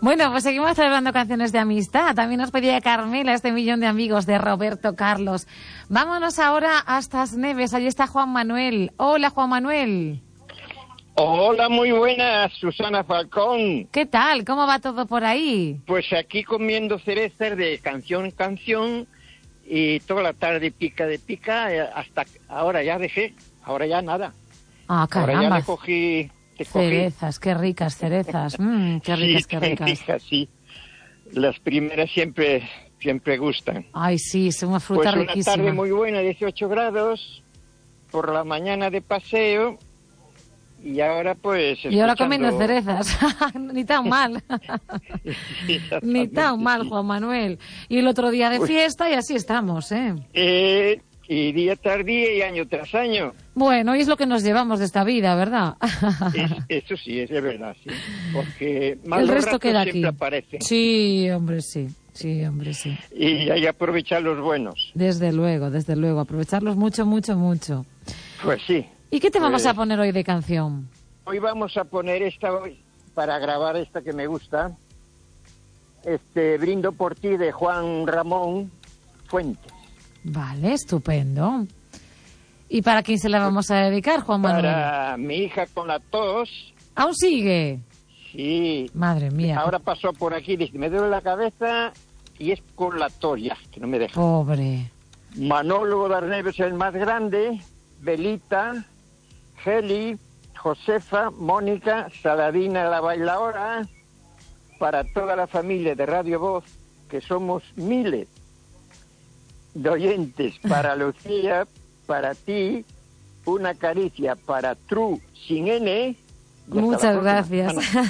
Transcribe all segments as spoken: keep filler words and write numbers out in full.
Bueno, pues seguimos celebrando canciones de amistad. También nos pedía Carmela este millón de amigos de Roberto Carlos. Vámonos ahora hasta As Neves. Allí está Juan Manuel. Hola, Juan Manuel. Hola, muy buenas, Susana Falcón. ¿Qué tal? ¿Cómo va todo por ahí? Pues aquí comiendo cerezas de canción en canción y toda la tarde pica de pica, hasta ahora ya dejé, ahora ya nada. Ah, caramba. Ahora ya le cogí... Cerezas, qué ricas cerezas. Mmm, qué ricas, sí, qué ricas. ricas. Sí, las primeras siempre, siempre gustan. Ay, sí, es una fruta pues riquísima. Una tarde muy buena, dieciocho grados, por la mañana de paseo, y ahora pues... Y ahora escuchando... comiendo cerezas. Ni tan mal. Ni tan mal, sí. Juan Manuel. Y el otro día de pues, fiesta y así estamos, ¿eh? eh Y día tras día y año tras año. Bueno, y es lo que nos llevamos de esta vida, ¿verdad? Es, eso sí, es de verdad, sí. Porque el resto queda aquí. Aparecen. Sí, hombre, sí. Sí, hombre, sí. Y hay que aprovechar los buenos. Desde luego, desde luego. Aprovecharlos mucho, mucho, mucho. Pues sí. ¿Y qué te pues, vamos a poner hoy de canción? Hoy vamos a poner esta, hoy para grabar esta que me gusta. Este, Brindo por ti, de Juan Ramón Fuentes. Vale, estupendo. ¿Y para quién se la vamos a dedicar, Juan Manuel? Para mi hija con la tos. ¿Aún sigue? Sí. Madre mía. Ahora pasó por aquí, dice, me duele la cabeza y es con la tos ya, que no me deja. Pobre. Manolo de As Neves, el más grande, Belita, Geli, Josefa, Mónica, Saladina la bailaora, para toda la familia de Radio Voz, que somos miles de oyentes, para Lucía, para ti, una caricia para Tru sin N. Muchas gracias.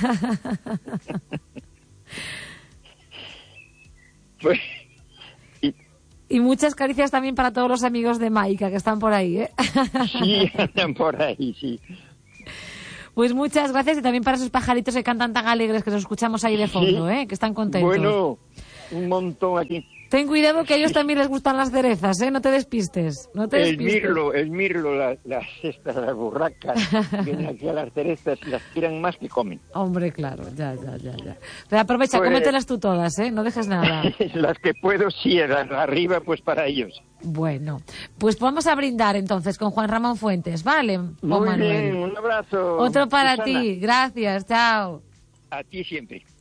pues, y, y muchas caricias también para todos los amigos de Maika que están por ahí, ¿eh? Sí, andan por ahí, sí. Pues muchas gracias y también para esos pajaritos que cantan tan alegres que los escuchamos ahí de fondo, sí. ¿eh? Que están contentos. Bueno, un montón aquí. Ten cuidado que a ellos también les gustan las cerezas, ¿eh? No te despistes, no te el despistes. mirlo, el mirlo, las, las estas, las burracas, vienen aquí a las cerezas y las tiran más que comen. Hombre, claro, ya, ya, ya, ya. Pero aprovecha, pues, cómetelas tú todas, ¿eh? No dejes nada. Las que puedo, sí, arriba, pues para ellos. Bueno, pues vamos a brindar entonces con Juan Ramón Fuentes, ¿vale? Juan Muy Manuel. bien, un abrazo. Otro para Susana. ti, gracias, chao. A ti siempre.